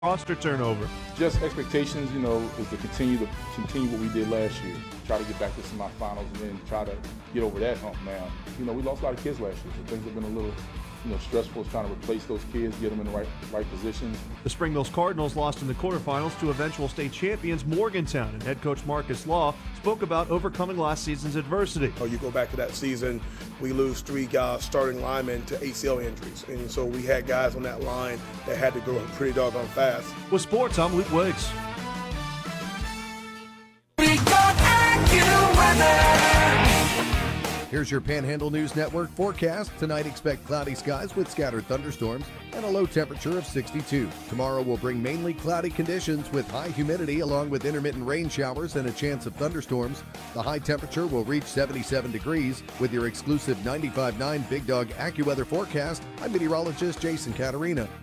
roster turnover. Just expectations, is to continue what we did last year. Try to get back to semifinals and then try to get over that hump now. We lost a lot of kids last year, so things have been a little stressful trying to replace those kids, get them in the right positions. The Spring Mills Cardinals lost in the quarterfinals to eventual state champions Morgantown, and head coach Marcus Law spoke about overcoming last season's adversity. You go back to that season, we lose 3 guys, starting linemen, to ACL injuries, and so we had guys on that line that had to go pretty doggone fast. With sports, I'm Luke Wiggs. Here's your Panhandle News Network forecast. Tonight, expect cloudy skies with scattered thunderstorms and a low temperature of 62. Tomorrow will bring mainly cloudy conditions with high humidity along with intermittent rain showers and a chance of thunderstorms. The high temperature will reach 77 degrees. With your exclusive 95.9 Big Dog AccuWeather forecast, I'm meteorologist Jason Caterina.